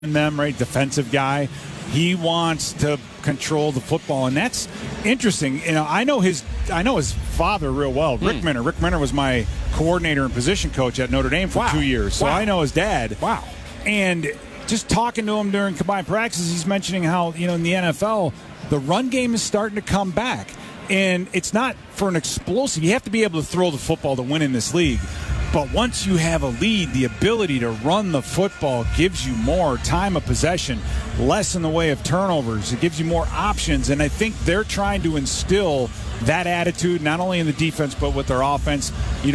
them, right? Defensive guy. He wants to control the football, and that's interesting. I know his father real well, Rick Minner. Rick Minner was my coordinator and position coach at Notre Dame for 2 years, so I know his dad. Wow. And just talking to him during combined practices, he's mentioning how, in the NFL, the run game is starting to come back. And it's not for an explosive. You have to be able to throw the football to win in this league. But once you have a lead, the ability to run the football gives you more time of possession, less in the way of turnovers. It gives you more options. And I think they're trying to instill that attitude, not only in the defense, but with their offense.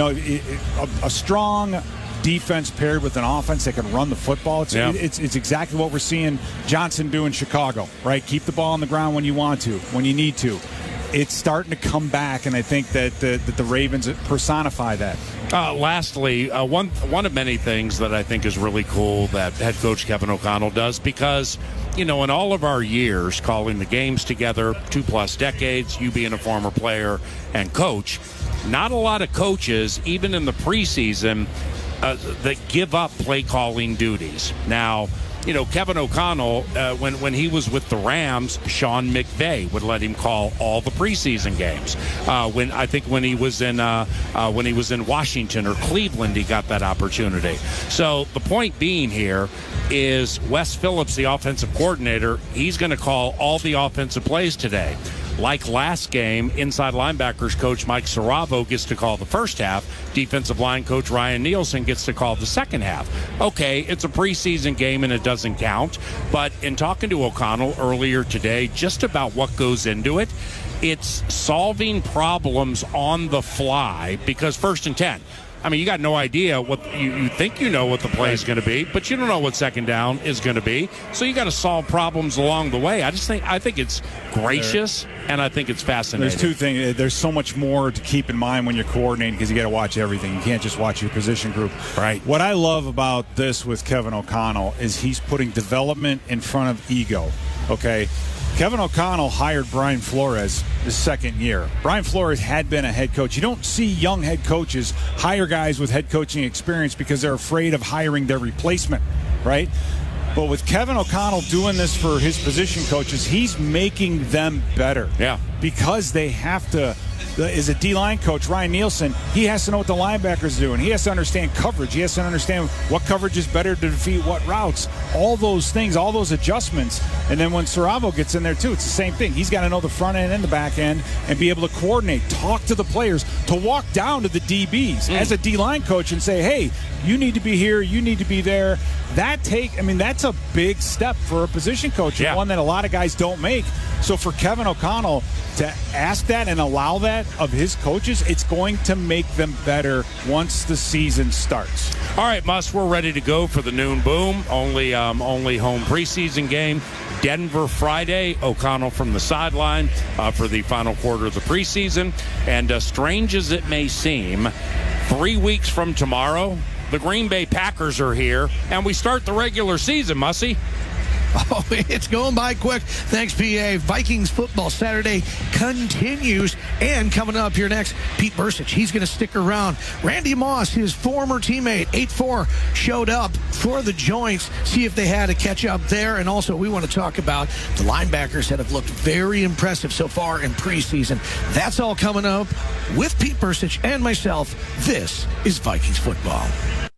A strong defense paired with an offense that can run the football. It's exactly what we're seeing Johnson do in Chicago, right? Keep the ball on the ground when you want to, when you need to. It's starting to come back, and I think that the Ravens personify that. Lastly, one of many things that I think is really cool that head coach Kevin O'Connell does, because, in all of our years calling the games together, 2+ decades, you being a former player and coach, not a lot of coaches, even in the preseason, that give up play calling duties. Now, Kevin O'Connell, when he was with the Rams, Sean McVay would let him call all the preseason games. When he was in Washington or Cleveland, he got that opportunity. So the point being here is Wes Phillips, the offensive coordinator, he's going to call all the offensive plays today. Like last game, inside linebackers coach Mike Saravo gets to call the first half. Defensive line coach Ryan Nielsen gets to call the second half. Okay, it's a preseason game and it doesn't count. But in talking to O'Connell earlier today, just about what goes into it, it's solving problems on the fly, because 1st and 10. You got no idea what you think what the play is going to be, but you don't know what second down is going to be. So you got to solve problems along the way. I think it's gracious, and I think it's fascinating. There's two things. There's so much more to keep in mind when you're coordinating, because you got to watch everything. You can't just watch your position group. Right. What I love about this with Kevin O'Connell is he's putting development in front of ego. Okay. Kevin O'Connell hired Brian Flores his second year. Brian Flores had been a head coach. You don't see young head coaches hire guys with head coaching experience because they're afraid of hiring their replacement, right? But with Kevin O'Connell doing this for his position coaches, he's making them better. Yeah. Because they have to. As a D-line coach, Ryan Nielsen, he has to know what the linebackers do, and he has to understand coverage. He has to understand what coverage is better to defeat what routes. All those things, all those adjustments. And then when Saravo gets in there, too, it's the same thing. He's got to know the front end and the back end and be able to coordinate, talk to the players, to walk down to the DBs as a D-line coach and say, hey, you need to be here, you need to be there. That's a big step for a position coach, one that a lot of guys don't make. So for Kevin O'Connell to ask that and allow that of his coaches, it's going to make them better once the season starts. All right, Muss, we're ready to go for the noon boom. Only home preseason game. Denver Friday. O'Connell from the sideline for the final quarter of the preseason. And strange as it may seem, 3 weeks from tomorrow, the Green Bay Packers are here, and we start the regular season, Mussy. Oh, it's going by quick. Thanks, PA. Vikings football Saturday continues. And coming up here next, Pete Bercich. He's going to stick around. Randy Moss, his former teammate, 8-4, showed up for the joints. See if they had to catch up there. And also, we want to talk about the linebackers that have looked very impressive so far in preseason. That's all coming up with Pete Bercich and myself. This is Vikings football.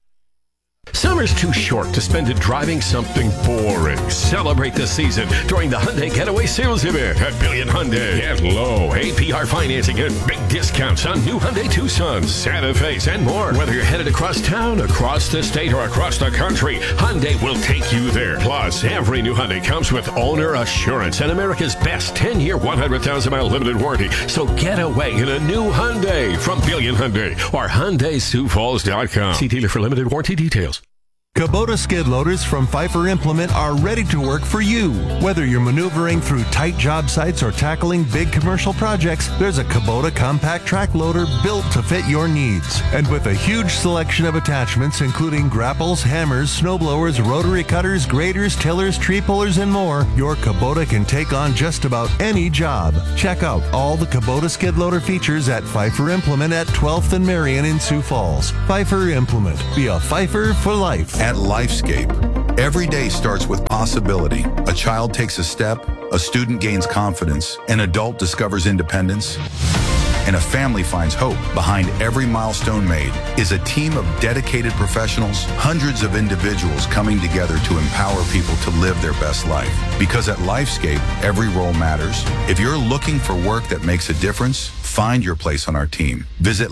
Summer's too short to spend it driving something boring. Celebrate the season during the Hyundai Getaway Sales Event at Billion Hyundai. Get low APR financing and big discounts on new Hyundai Tucsons, Santa Fe's, and more. Whether you're headed across town, across the state, or across the country, Hyundai will take you there. Plus, every new Hyundai comes with owner assurance and America's best 10-year, 100,000-mile limited warranty. So get away in a new Hyundai from Billion Hyundai or HyundaiSiouxFalls.com. See dealer for limited warranty details. Kubota skid loaders from Pfeiffer Implement are ready to work for you. Whether you're maneuvering through tight job sites or tackling big commercial projects, there's a Kubota compact track loader built to fit your needs. And with a huge selection of attachments, including grapples, hammers, snowblowers, rotary cutters, graders, tillers, tree pullers, and more, your Kubota can take on just about any job. Check out all the Kubota skid loader features at Pfeiffer Implement at 12th and Marion in Sioux Falls. Pfeiffer Implement. Be a Pfeiffer for life. At Lifescape, Every day starts with possibility. A child takes a step, a student gains confidence, an adult discovers independence, and a family finds hope. Behind every milestone made is a team of dedicated professionals, hundreds of individuals coming together to empower people to live their best life. Because at Lifescape, every role matters. If you're looking for work that makes a difference, find your place on our team. Visit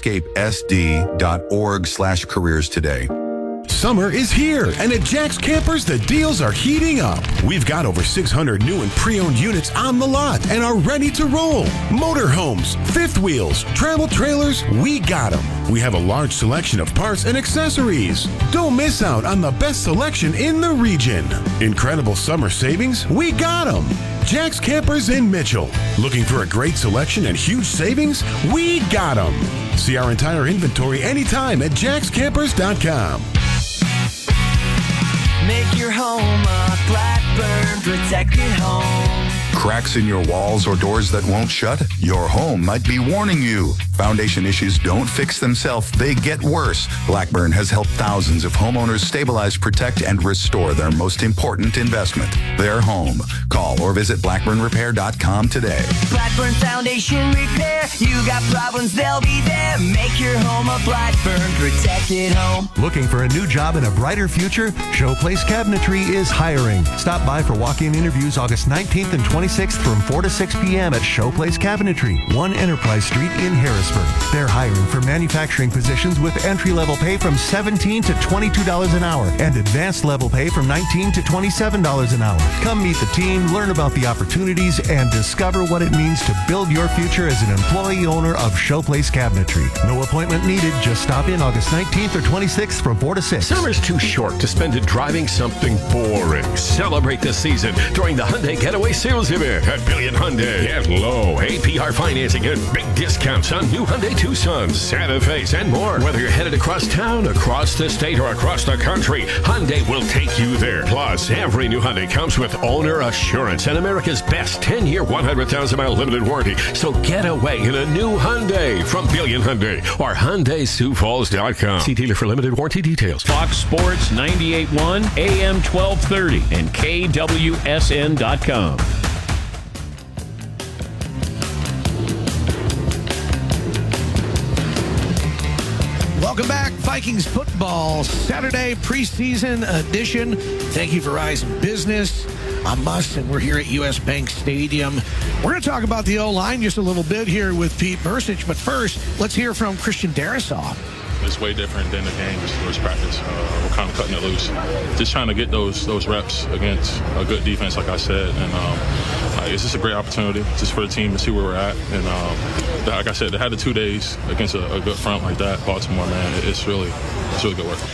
lifescapesd.org/careers today. Summer is here, and at Jack's Campers, the deals are heating up. We've got over 600 new and pre-owned units on the lot and are ready to roll. Motorhomes, fifth wheels, travel trailers, we got them. We have a large selection of parts and accessories. Don't miss out on the best selection in the region. Incredible summer savings, we got them. Jack's Campers in Mitchell. Looking for a great selection and huge savings? We got them. See our entire inventory anytime at jackscampers.com. Make your home a Blackburn protected home. Cracks in your walls or doors that won't shut? Your home might be warning you. Foundation issues don't fix themselves, they get worse. Blackburn has helped thousands of homeowners stabilize, protect, and restore their most important investment, their home. Call or visit blackburnrepair.com today. Blackburn Foundation Repair. You got problems, they'll be there. Make your home a Blackburn protected home. Looking for a new job and a brighter future? Showplace Cabinetry is hiring. Stop by for walk-in interviews August 19th and 26th from 4 to 6 p.m. at Showplace Cabinetry, 1 Enterprise Street in Harrisburg. They're hiring for manufacturing positions with entry-level pay from $17 to $22 an hour and advanced level pay from $19 to $27 an hour. Come meet the team, learn about the opportunities, and discover what it means to build your future as an employee owner of Showplace Cabinetry. No appointment needed. Just stop in August 19th or 26th from 4 to 6. Summer's too short to spend it driving something boring. Celebrate the season during the Hyundai Getaway Sales Event at Billion Hyundai. Get low APR financing and big discounts on new Hyundai Tucsons, Santa Fe's, and more. Whether you're headed across town, across the state, or across the country, Hyundai will take you there. Plus, every new Hyundai comes with owner assurance and America's best 10-year, 100,000-mile limited warranty. So get away in a new Hyundai from Billion Hyundai or HyundaiSiouxFalls.com. See dealer for limited warranty details. Fox Sports 98.1, AM 1230, and KWSN.com. Welcome back. Vikings football Saturday preseason edition. Thank you, Verizon Business. I'm Muss, and we're here at US Bank Stadium. We're going to talk about the O-line just a little bit here with Pete Bercich, but first, let's hear from Christian Darrisaw. It's way different than the games versus practice. We're kind of cutting it loose. Just trying to get those reps against a good defense, like I said. And it's just a great opportunity just for the team to see where we're at. And like I said, they had the 2 days against a good front like that. Baltimore, man, it's really good work.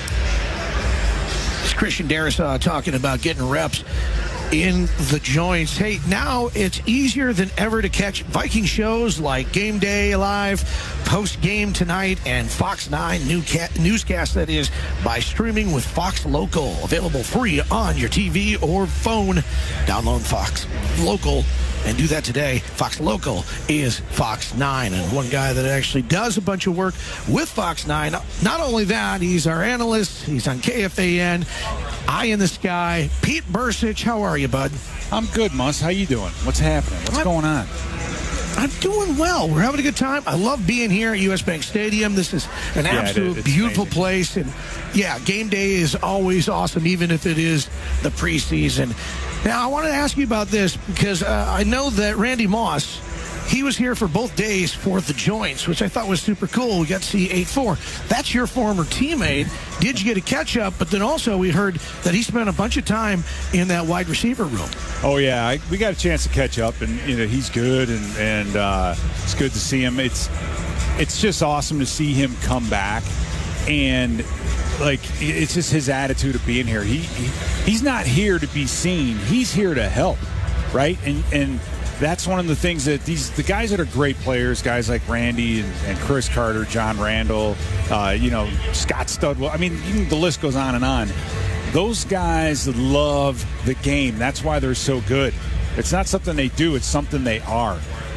It's Christian Darrisaw talking about getting reps in the joints. Hey, now it's easier than ever to catch Viking shows like Game Day Live, Post Game Tonight, and Fox 9 newscast, that is, by streaming with Fox Local. Available free on your TV or phone. Download Fox Local and do that today. Fox Local is Fox 9. And one guy that actually does a bunch of work with Fox 9, not only that, he's our analyst. He's on KFAN, Eye in the Sky. Pete Bercich, how are you, bud? I'm good, Muss. How you doing? What's happening? What's going on? I'm doing well. We're having a good time. I love being here at US Bank Stadium. This is an absolute beautiful place. And, yeah, game day is always awesome, even if it is the preseason. Now, I want to ask you about this because I know that Randy Moss, he was here for both days for the joints, which I thought was super cool. We got to see 8-4. That's your former teammate. Did you get a catch-up? But then also we heard that he spent a bunch of time in that wide receiver room. Oh, yeah. We got a chance to catch up, and he's good, and it's good to see him. It's just awesome to see him come back, and it's just his attitude of being here. He's not here to be seen. He's here to help, right? And that's one of the things that the guys that are great players, guys like Randy and Chris Carter, John Randall, Scott Studwell. I mean, the list goes on and on. Those guys love the game. That's why they're so good. It's not something they do. It's something they are.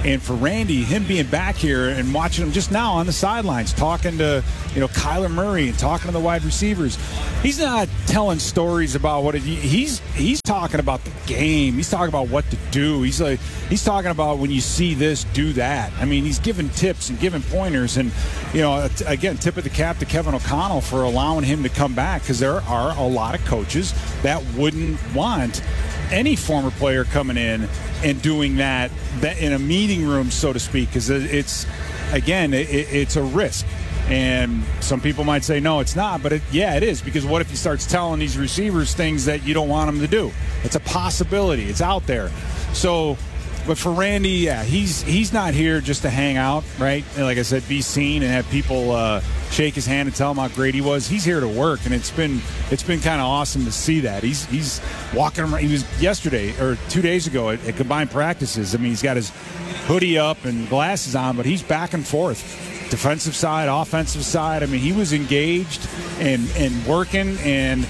And for Randy, him being back here and watching him just now on the sidelines, talking to Kyler Murray and talking to the wide receivers, he's not telling stories about what he's talking about the game. He's talking about what to do. He's talking about when you see this, do that. I mean, he's giving tips and giving pointers. And again, tip of the cap to Kevin O'Connell for allowing him to come back, because there are a lot of coaches that wouldn't want any former player coming in and doing that in a meeting room, so to speak, because it's a risk. And some people might say, no, it's not. But it is, because what if he starts telling these receivers things that you don't want him to do? It's a possibility. It's out there. So, but for Randy, he's not here just to hang out, right? And like I said, be seen and have people shake his hand and tell him how great he was. He's here to work, and it's been kind of awesome to see that. He's walking around. He was yesterday or 2 days ago at combined practices. I mean, he's got his hoodie up and glasses on, but he's back and forth. Defensive side, offensive side. I mean, he was engaged and working, and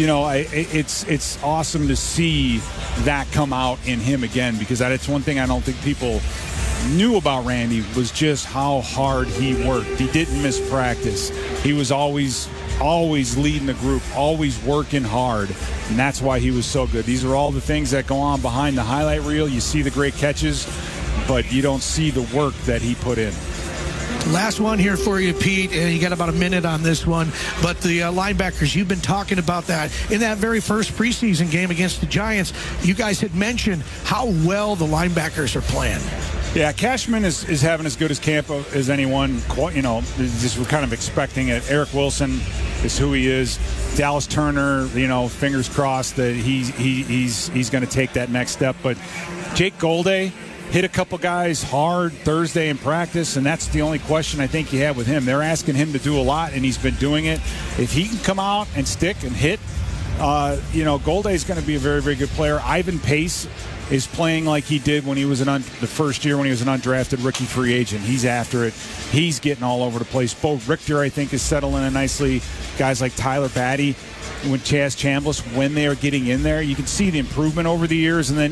it's awesome to see that come out in him again, because it's one thing I don't think people knew about Randy was just how hard he worked. He didn't miss practice. He was always leading the group, always working hard, and that's why he was so good. These are all the things that go on behind the highlight reel. You see the great catches, but you don't see the work that he put in. Last one here for you, Pete, and you got about a minute on this one. But the linebackers, you've been talking about that. In that very first preseason game against the Giants, you guys had mentioned how well the linebackers are playing. Yeah, Cashman is having as good as camp as anyone. Just we're kind of expecting it. Eric Wilson is who he is. Dallas Turner, fingers crossed that he's going to take that next step. But Jake Golday hit a couple guys hard Thursday in practice, and that's the only question I think you have with him. They're asking him to do a lot, and he's been doing it. If he can come out and stick and hit, Golday is going to be a very, very good player. Ivan Pace is playing like he did when he was the first year when he was an undrafted rookie free agent. He's after it. He's getting all over the place. Bo Richter, I think, is settling in nicely. Guys like Tyler Batty, with Chaz Chambliss, when they are getting in there, you can see the improvement over the years. And then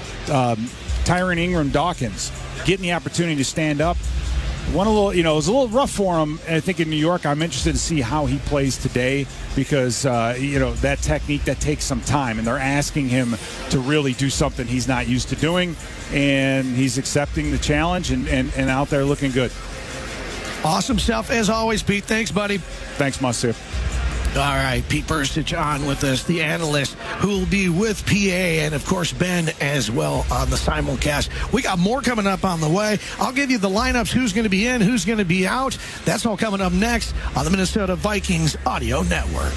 Tyron Ingram Dawkins getting the opportunity to stand up. It was a little rough for him, I think, in New York. I'm interested to see how he plays today, because, that technique, that takes some time, and they're asking him to really do something he's not used to doing, and he's accepting the challenge and out there looking good. Awesome stuff, as always, Pete. Thanks, buddy. Thanks, Monsieur. All right, Pete Burstich on with us, the analyst who will be with PA, and, of course, Ben as well on the simulcast. We got more coming up on the way. I'll give you the lineups, who's going to be in, who's going to be out. That's all coming up next on the Minnesota Vikings Audio Network.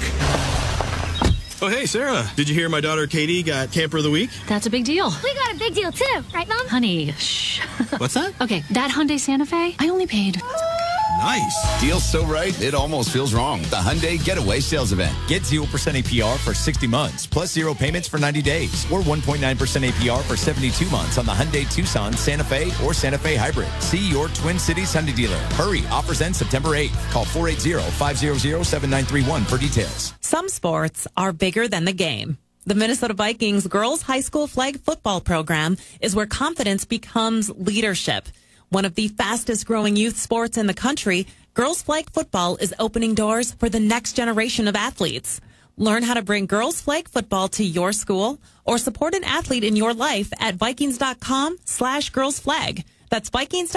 Oh, hey, Sarah. Did you hear my daughter Katie got Camper of the Week? That's a big deal. We got a big deal, too. Right, Mom? Honey, shh. What's that? Okay, that Hyundai Santa Fe, I only paid... Nice. Deal's so right, it almost feels wrong. The Hyundai Getaway Sales Event. Get 0% APR for 60 months, plus 0 payments for 90 days, or 1.9% APR for 72 months on the Hyundai Tucson, Santa Fe, or Santa Fe Hybrid. See your Twin Cities Hyundai dealer. Hurry, offers end September 8th. Call 480-500-7931 for details. Some sports are bigger than the game. The Minnesota Vikings girls high school flag football program is where confidence becomes leadership. One of the fastest growing youth sports in the country, girls flag football is opening doors for the next generation of athletes. Learn how to bring girls flag football to your school or support an athlete in your life at Vikings.com/girlsflag. That's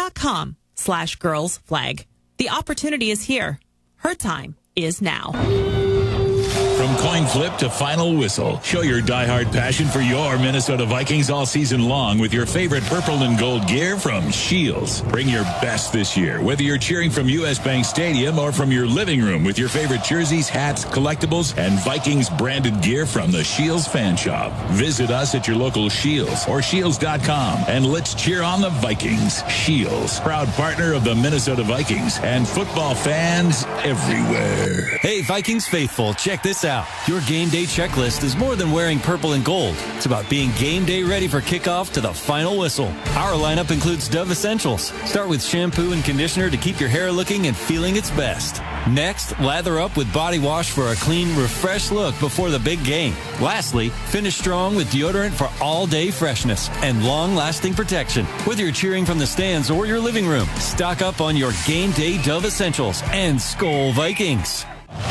Vikings.com/girlsflag. The opportunity is here. Her time is now. From coin flip to final whistle, show your diehard passion for your Minnesota Vikings all season long with your favorite purple and gold gear from Shields. Bring your best this year, whether you're cheering from US Bank Stadium or from your living room with your favorite jerseys, hats, collectibles, and Vikings branded gear from the Shields Fan Shop. Visit us at your local Shields or Shields.com and let's cheer on the Vikings. Shields, proud partner of the Minnesota Vikings and football fans everywhere. Hey, Vikings faithful, check this out. Your game day checklist is more than wearing purple and gold. It's about being game day ready for kickoff to the final whistle. Our lineup includes Dove Essentials. Start with shampoo and conditioner to keep your hair looking and feeling its best. Next, lather up with body wash for a clean, refreshed look before the big game. Lastly, finish strong with deodorant for all-day freshness and long-lasting protection. Whether you're cheering from the stands or your living room, stock up on your game day Dove essentials and Skol Vikings.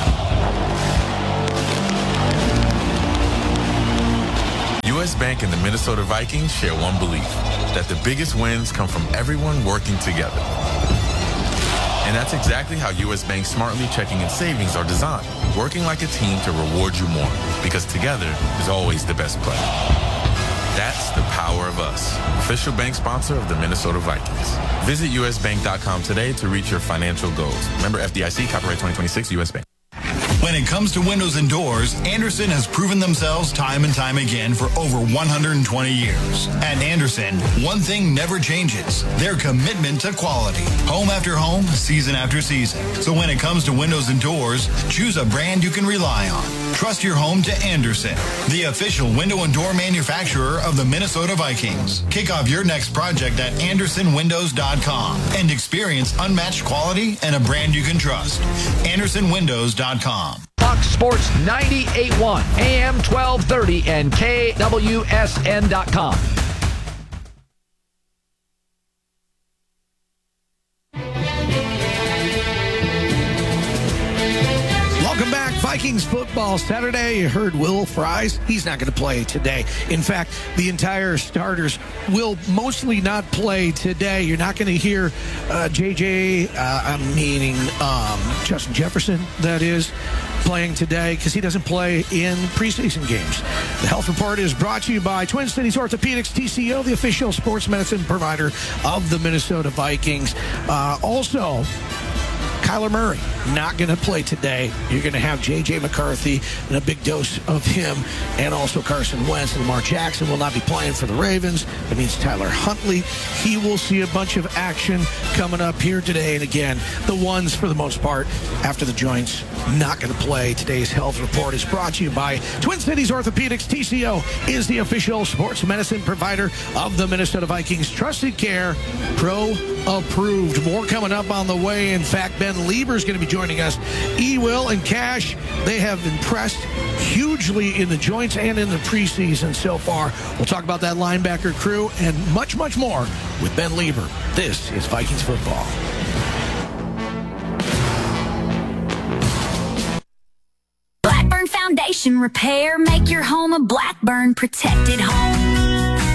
U.S. Bank and the Minnesota Vikings share one belief, that the biggest wins come from everyone working together. And that's exactly how U.S. Bank's Smartly checking and savings are designed, working like a team to reward you more, because together is always the best play. That's the power of us, official bank sponsor of the Minnesota Vikings. Visit usbank.com today to reach your financial goals. Member FDIC, copyright 2026, U.S. Bank. When it comes to windows and doors, Andersen has proven themselves time and time again for over 120 years. At Andersen, one thing never changes: their commitment to quality. Home after home, season after season. So when it comes to windows and doors, choose a brand you can rely on. Trust your home to Andersen, the official window and door manufacturer of the Minnesota Vikings. Kick off your next project at AndersonWindows.com and experience unmatched quality and a brand you can trust. AndersonWindows.com. Fox Sports 98.1, AM 1230, and KWSN.com. Welcome back. Vikings football Saturday. You heard Will Fries. He's not going to play today. In fact, the entire starters will mostly not play today. You're not going to hear Justin Jefferson, that is, playing today because he doesn't play in preseason games. The Health Report is brought to you by Twin Cities Orthopedics, TCO, the official sports medicine provider of the Minnesota Vikings. Also, Kyler Murray not going to play today. You're going to have J.J. McCarthy and a big dose of him, and also Carson Wentz. And Lamar Jackson will not be playing for the Ravens. That means Tyler Huntley. He will see a bunch of action coming up here today. And again, the ones, for the most part, after the joints, not going to play. Today's Health Report is brought to you by Twin Cities Orthopedics. TCO is the official sports medicine provider of the Minnesota Vikings. Trusted care, pro approved. More coming up on the way. In fact, Ben Lieber is going to be joining us. E-Will and Cash, they have impressed hugely in the joints and in the preseason so far. We'll talk about that linebacker crew and much, much more with Ben Lieber. This is Vikings football. Blackburn Foundation Repair. Make your home a Blackburn protected home.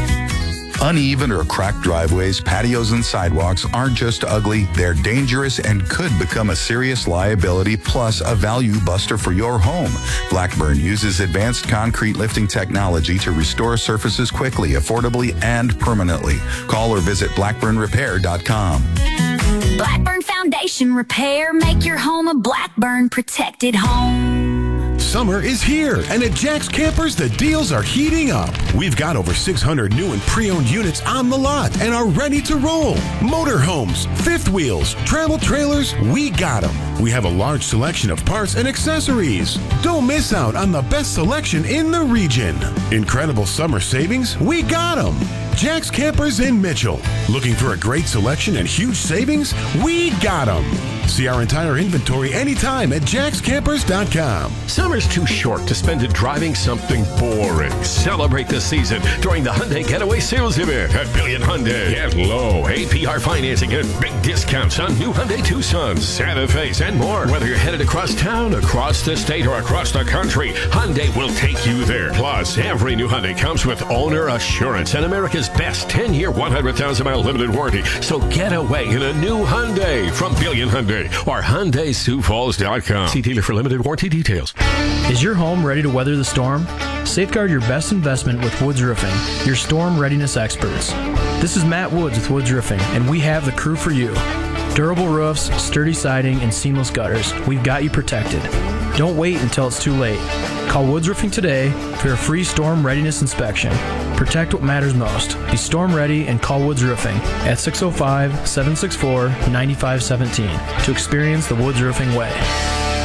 Uneven or cracked driveways, patios, and sidewalks aren't just ugly, they're dangerous and could become a serious liability plus a value buster for your home. Blackburn uses advanced concrete lifting technology to restore surfaces quickly, affordably, and permanently. Call or visit blackburnrepair.com. Blackburn Foundation Repair. Make your home a Blackburn protected home. Summer is here, and at Jack's Campers, the deals are heating up. We've got over 600 new and pre-owned units on the lot and are ready to roll. Motorhomes, fifth wheels, travel trailers, we got them. We have a large selection of parts and accessories. Don't miss out on the best selection in the region. Incredible summer savings, we got them. Jack's Campers in Mitchell. Looking for a great selection and huge savings? We got them. See our entire inventory anytime at jackscampers.com. Summer's too short to spend it driving something boring. Celebrate the season during the Hyundai Getaway Sales Event at Billion Hyundai. Get low APR financing and big discounts on new Hyundai Tucsons, Santa Fe's, and more. Whether you're headed across town, across the state, or across the country, Hyundai will take you there. Plus, every new Hyundai comes with owner assurance and America's best 10-year, 100,000-mile limited warranty. So get away in a new Hyundai from Billion Hyundai or HyundaiSiouxFalls.com. See dealer for limited warranty details. Is your home ready to weather the storm? Safeguard your best investment with Woods Roofing, your storm readiness experts. This is Matt Woods with Woods Roofing, and we have the crew for you. Durable roofs, sturdy siding, and seamless gutters. We've got you protected. Don't wait until it's too late. Call Woods Roofing today for a free storm readiness inspection. Protect what matters most. Be storm ready and call Woods Roofing at 605-764-9517 to experience the Woods Roofing way.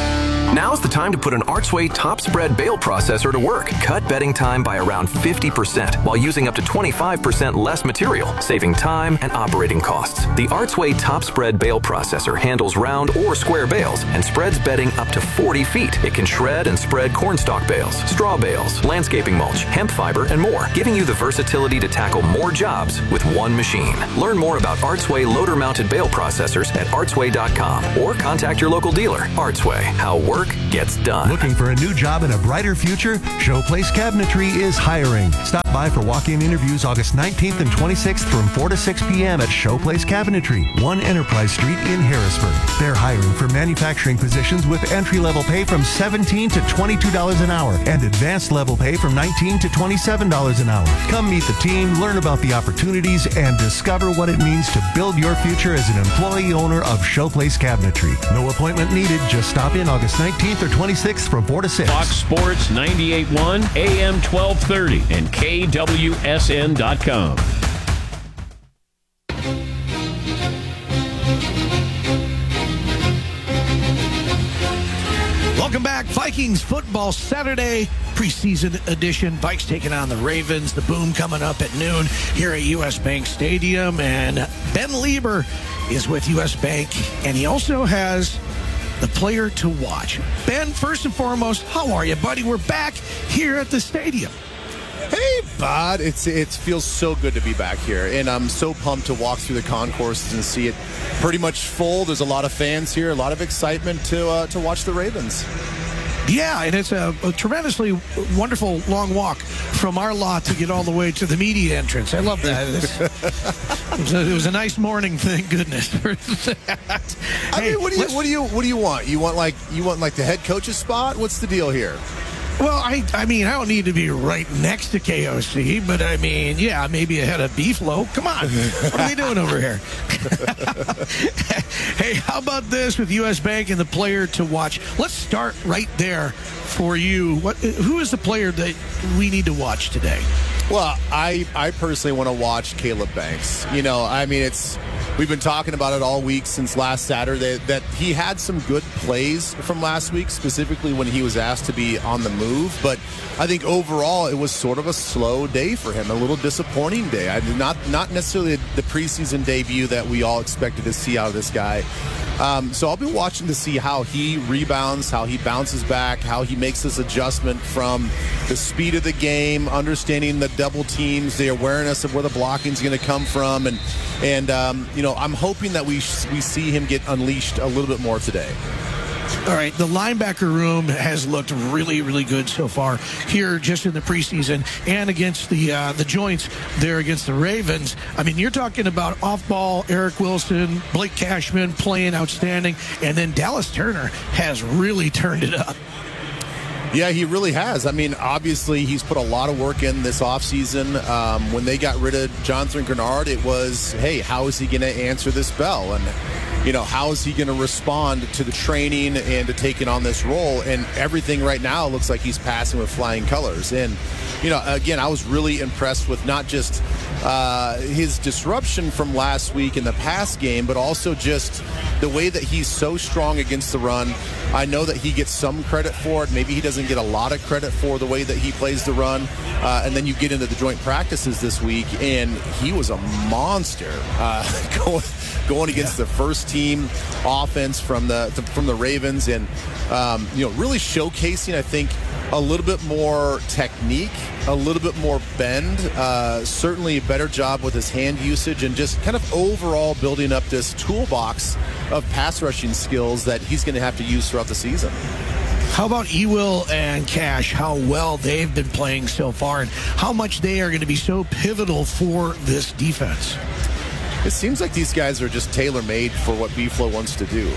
Now's the time to put an Archway top spread bale processor to work. Cut bedding time by around 50% while using up to 25% less material, saving time and operating costs. The Archway top spread bale processor handles round or square bales and spreads bedding up to 40 feet. It can shred and spread cornstalk bales, straw bales, landscaping mulch, hemp fiber, and more, giving you the versatility to tackle more jobs with one machine. Learn more about Archway loader-mounted bale processors at archway.com or contact your local dealer. Archway, how work gets done. Looking for a new job and a brighter future? Showplace Cabinetry is hiring. Stop by for walk-in interviews August 19th and 26th from 4 to 6 p.m. at Showplace Cabinetry, 1 Enterprise Street in Harrisburg. They're hiring for manufacturing positions with entry-level pay from $17 to $22 an hour and advanced level pay from $19 to $27 an hour. Come meet the team, learn about the opportunities, and discover what it means to build your future as an employee owner of Showplace Cabinetry. No appointment needed. Just stop in August 19th or 26th from 4 to 6. Fox Sports 98.1, AM 1230, and KWSN.com. Welcome back. Vikings football Saturday preseason edition. Vikes taking on the Ravens. The boom coming up at noon here at U.S. Bank Stadium. And Ben Lieber is with U.S. Bank, and he also has the player to watch. Ben, first and foremost, how are you, buddy? We're back here at the stadium. Hey, Bod. It feels so good to be back here, and I'm so pumped to walk through the concourses and see it pretty much full. There's a lot of fans here, a lot of excitement to watch the Ravens. Yeah, and it's a tremendously wonderful long walk from our lot to get all the way to the media entrance. I love that. It was a nice morning, thank goodness for that. I mean, what do you want? You want like the head coach's spot? What's the deal here? Well, I mean, I don't need to be right next to KOC, but I mean, yeah, maybe ahead of Beeflo. Come on. What are we doing over here? Hey, how about this with U.S. Bank and the player to watch? Let's start right there for you. Who is the player that we need to watch today? Well, I personally want to watch Caleb Banks. You know, I mean, we've been talking about it all week since last Saturday that he had some good plays from last week, specifically when he was asked to be on the move. But I think overall it was sort of a slow day for him, a little disappointing day. Not necessarily the preseason debut that we all expected to see out of this guy. So I'll be watching to see how he rebounds, how he bounces back, how he makes this adjustment from the speed of the game, understanding the double teams, the awareness of where the blocking is going to come from, and you know, I'm hoping that we see him get unleashed a little bit more today. All right, the linebacker room has looked really, really good so far here just in the preseason and against the joints there against the Ravens. I mean, you're talking about off-ball Eric Wilson, Blake Cashman playing outstanding, and then Dallas Turner has really turned it up. Yeah, he really has. I mean, obviously, he's put a lot of work in this offseason. When they got rid of Jonathan Grenard, it was, hey, how is he going to answer this bell? And, you know, how is he going to respond to the training and to taking on this role? And everything right now looks like he's passing with flying colors. And, you know, again, I was really impressed with not just his disruption from last week in the pass game, but also just the way that he's so strong against the run. I know that he gets some credit for it. Maybe he doesn't get a lot of credit for the way that he plays the run. And then you get into the joint practices this week, and he was a monster going against the first team offense from the Ravens, and you know, really showcasing, I think, a little bit more technique, a little bit more bend, certainly a better job with his hand usage, and just kind of overall building up this toolbox of pass rushing skills that he's going to have to use throughout the season. How about Ewell and Cash, how well they've been playing so far, and how much they are going to be so pivotal for this defense? It seems like these guys are just tailor-made for what Beeflo wants to do.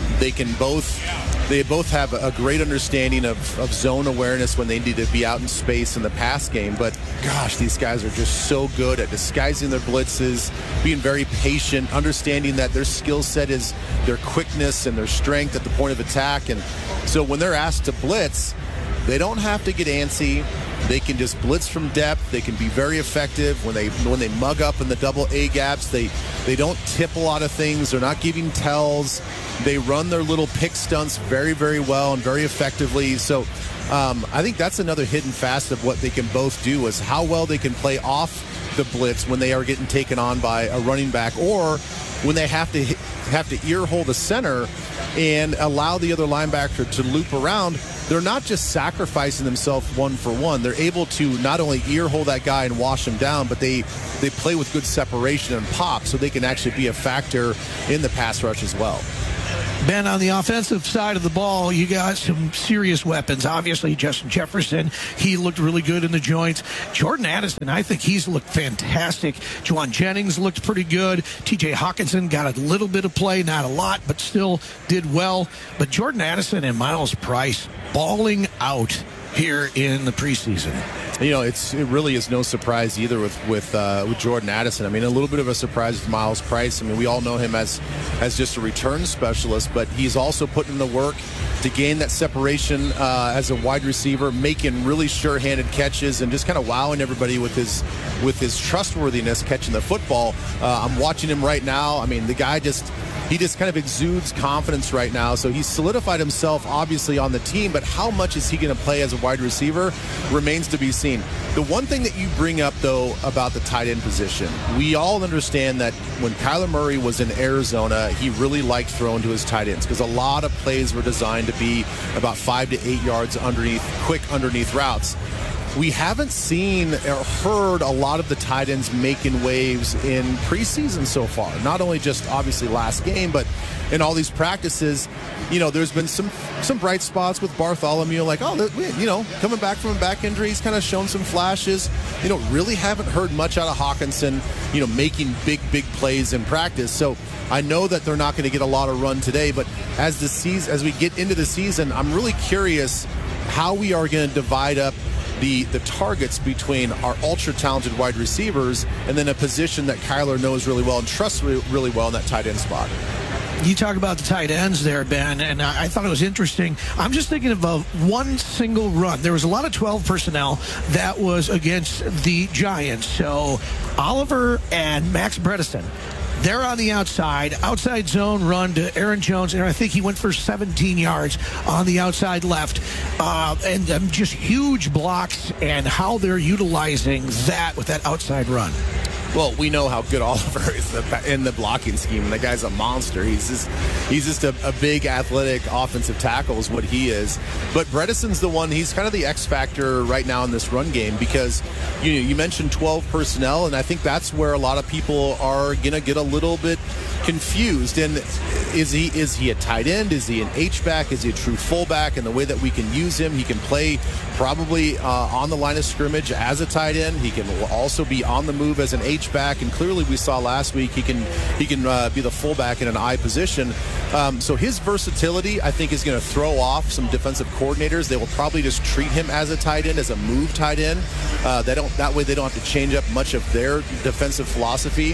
They both have a great understanding of zone awareness when they need to be out in space in the pass game. But, gosh, these guys are just so good at disguising their blitzes, being very patient, understanding that their skill set is their quickness and their strength at the point of attack. And so when they're asked to blitz, they don't have to get antsy. They can just blitz from depth. They can be very effective when they mug up in the double A gaps. They don't tip a lot of things. They're not giving tells. They run their little pick stunts very, very well and very effectively. So I think that's another hidden facet of what they can both do, is how well they can play off the blitz when they are getting taken on by a running back, or when they have to ear hole the center and allow the other linebacker to loop around. They're not just sacrificing themselves one for one. They're able to not only ear hole that guy and wash him down, but they play with good separation and pop, so they can actually be a factor in the pass rush as well. Ben, on the offensive side of the ball, you got some serious weapons. Obviously, Justin Jefferson, he looked really good in the joints. Jordan Addison, I think he's looked fantastic. Juwan Jennings looked pretty good. TJ Hawkinson got a little bit of play, not a lot, but still did well. But Jordan Addison and Miles Price balling out here in the preseason. You know, it really is no surprise either with Jordan Addison. I mean, a little bit of a surprise with Miles Price. I mean, we all know him as just a return specialist, but he's also putting in the work to gain that separation as a wide receiver, making really sure-handed catches and just kind of wowing everybody with his trustworthiness catching the football. I'm watching him right now. I mean, the guy just kind of exudes confidence right now. So he's solidified himself, obviously, on the team, but how much is he going to play as a wide receiver remains to be seen. The one thing that you bring up, though, about the tight end position, we all understand that when Kyler Murray was in Arizona, he really liked throwing to his tight ends because a lot of plays were designed to be about 5 to 8 yards quick underneath routes. We haven't seen or heard a lot of the tight ends making waves in preseason so far. Not only just obviously last game, but in all these practices. You know, there's been some bright spots with Bartholomew, like, coming back from a back injury, he's kind of shown some flashes. You know, really haven't heard much out of Hawkinson, making big plays in practice. So I know that they're not going to get a lot of run today, but as we get into the season, I'm really curious how we are going to divide up the targets between our ultra-talented wide receivers and then a position that Kyler knows really well and trusts really well in that tight end spot. You talk about the tight ends there, Ben, and I thought it was interesting. I'm just thinking of one single run. There was a lot of 12 personnel that was against the Giants. So Oliver and Max Bredesen, they're on the outside zone run to Aaron Jones, and I think he went for 17 yards on the outside left. And just huge blocks and how they're utilizing that with that outside run. Well, we know how good Oliver is in the blocking scheme, and the guy's a monster. He's just a big athletic offensive tackle is what he is. But Bredesen's the one, he's kind of the X factor right now in this run game because you mentioned 12 personnel, and I think that's where a lot of people are going to get a little bit confused. And is he a tight end? Is he an H-back? Is he a true fullback? And the way that we can use him, he can play probably on the line of scrimmage as a tight end. He can also be on the move as an H-back, and clearly we saw last week he can be the fullback in an I position. So his versatility, I think, is going to throw off some defensive coordinators. They will probably just treat him as a tight end, as a move tight end. That way they don't have to change up much of their defensive philosophy.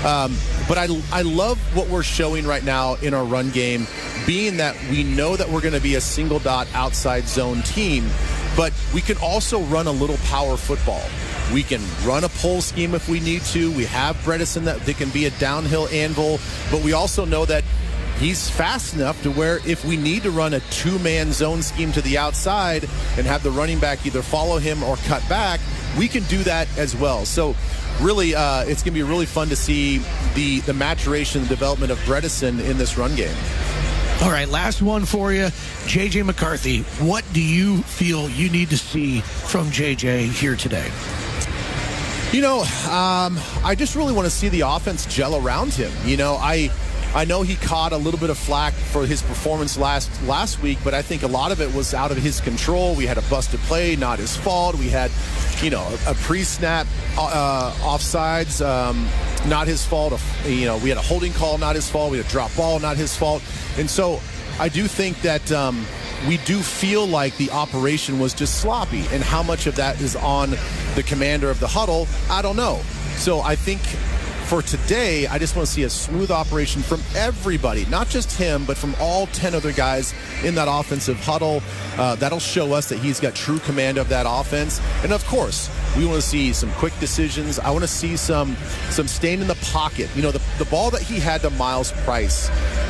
But I love what we're showing right now in our run game, being that we know that we're going to be a single dot outside zone team, but we can also run a little power football. We can run a pull scheme if we need to. We have Bredesen that can be a downhill anvil, but we also know that he's fast enough to where if we need to run a two-man zone scheme to the outside and have the running back either follow him or cut back, we can do that as well. So really, it's going to be really fun to see the maturation and development of Bredesen in this run game. All right, last one for you. J.J. McCarthy, what do you feel you need to see from J.J. here today? I just really want to see the offense gel around him. I know he caught a little bit of flack for his performance last week, but I think a lot of it was out of his control. We had a busted play, not his fault. We had, a pre-snap offsides, not his fault. We had a holding call, not his fault. We had a drop ball, not his fault. And so I do think that we do feel like the operation was just sloppy, and how much of that is on the commander of the huddle, I don't know. So I think for today, I just want to see a smooth operation from everybody, not just him, but from all 10 other guys in that offensive huddle. That'll show us that he's got true command of that offense. And of course, we want to see some quick decisions. I want to see some staying in the pocket. You know, the ball that he had to Miles Price,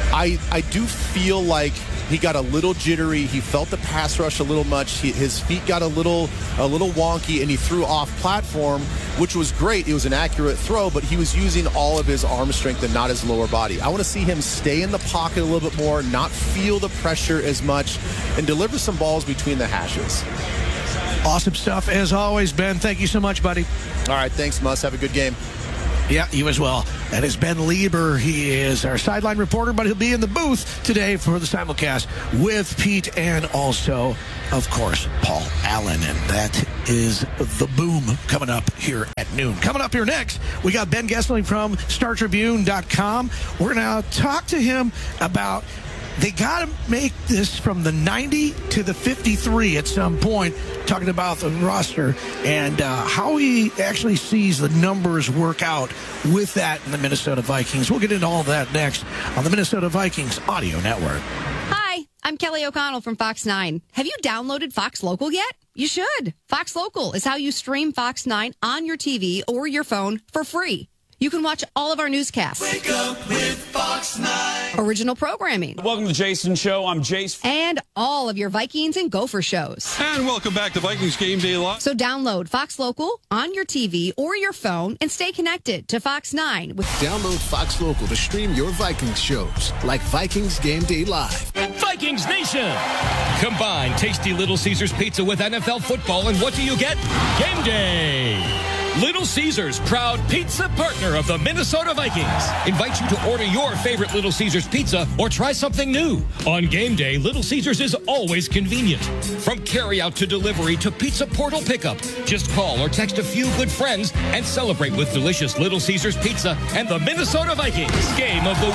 I do feel like he got a little jittery. He felt the pass rush a little much. His feet got a little wonky, and he threw off platform, which was great. It was an accurate throw, but he was using all of his arm strength and not his lower body. I want to see him stay in the pocket a little bit more, not feel the pressure as much, and deliver some balls between the hashes. Awesome stuff as always, Ben. Thank you so much, buddy. All right, thanks, Muss. Have a good game. Yeah, you as well. That is Ben Lieber. He is our sideline reporter, but he'll be in the booth today for the simulcast with Pete and also, of course, Paul Allen. And that is the boom coming up here at noon. Coming up here next, we got Ben Goessling from StarTribune.com. We're going to talk to him about they got to make this from the 90 to the 53 at some point, talking about the roster and how he actually sees the numbers work out with that in the Minnesota Vikings. We'll get into all of that next on the Minnesota Vikings Audio Network. Hi, I'm Kelly O'Connell from Fox 9. Have you downloaded Fox Local yet? You should. Fox Local is how you stream Fox 9 on your TV or your phone for free. You can watch all of our newscasts. Wake up with Fox 9. Original programming. Welcome to the Jason Show. I'm Jace. And all of your Vikings and Gopher shows. And welcome back to Vikings Game Day Live. So download Fox Local on your TV or your phone and stay connected to Fox 9. Download Fox Local to stream your Vikings shows like Vikings Game Day Live. Vikings Nation! Combine tasty Little Caesars pizza with NFL football, and what do you get? Game Day! Little Caesars, proud pizza partner of the Minnesota Vikings, invites you to order your favorite Little Caesars pizza or try something new. On game day, Little Caesars is always convenient. From carryout to delivery to pizza portal pickup, just call or text a few good friends and celebrate with delicious Little Caesars pizza and the Minnesota Vikings Game of the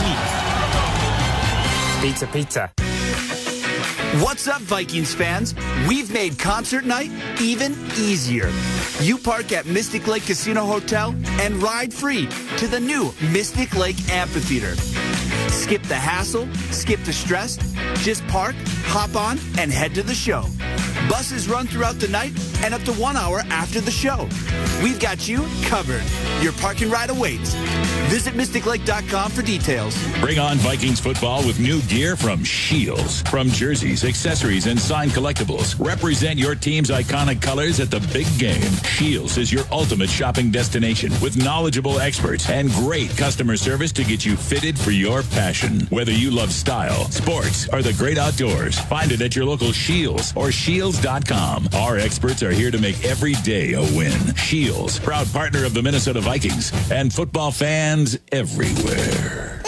Week. Pizza, pizza. What's up, Vikings fans? We've made concert night even easier. You park at Mystic Lake Casino Hotel and ride free to the new Mystic Lake Amphitheater. Skip the hassle, skip the stress. Just park, hop on, and head to the show. Buses run throughout the night and up to 1 hour after the show. We've got you covered. Your parking ride awaits. Visit MysticLake.com for details. Bring on Vikings football with new gear from Shields. From jerseys, accessories, and signed collectibles, represent your team's iconic colors at the big game. Shields is your ultimate shopping destination with knowledgeable experts and great customer service to get you fitted for your passion. Whether you love style, sports, or the great outdoors, find it at your local Shields or Shields.com. Our experts are here to make every day a win. Shields, proud partner of the Minnesota Vikings and football fans everywhere.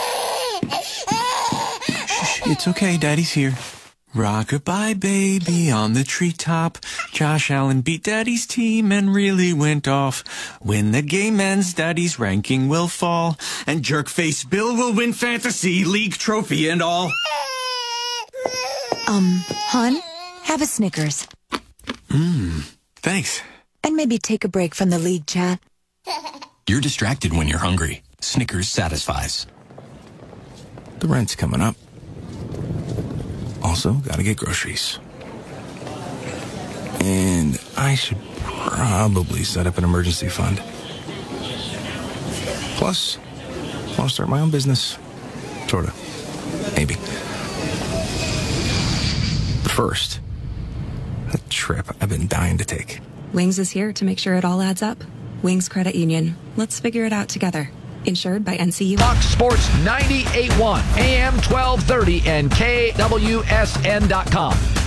It's okay, Daddy's here. Rock-a-bye baby on the treetop. Josh Allen beat Daddy's team and really went off. When the game ends, Daddy's ranking will fall. And Jerkface Bill will win Fantasy League trophy and all. Hon, have a Snickers. Thanks. And maybe take a break from the league chat. You're distracted when you're hungry. Snickers satisfies. The rent's coming up. Also, gotta get groceries. And I should probably set up an emergency fund. Plus, I'll start my own business. Sorta. Maybe. But first, a trip I've been dying to take. Wings is here to make sure it all adds up. Wings Credit Union. Let's figure it out together. Insured by NCUA. Fox Sports 98.1, AM 1230, and KWSN.com.